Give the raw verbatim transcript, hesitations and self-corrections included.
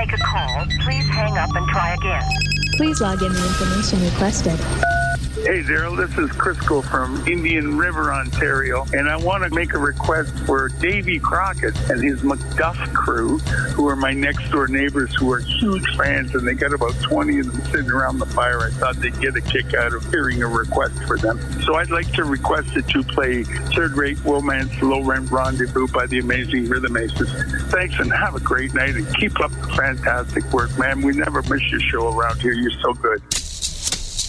make a call, please hang up and try again. Please log in the information requested. Hey, Daryl, this is Crisco from Indian River, Ontario, and I want to make a request for Davy Crockett and his McDuff crew, who are my next-door neighbors who are huge fans, and they got about twenty of them sitting around the fire. I thought they'd get a kick out of hearing a request for them. So I'd like to request that you play Third-Rate Romance, Low-Rent Rendezvous by the Amazing Rhythm Aces. Thanks, and have a great night, and keep up the fantastic work, man. We never miss your show around here. You're so good.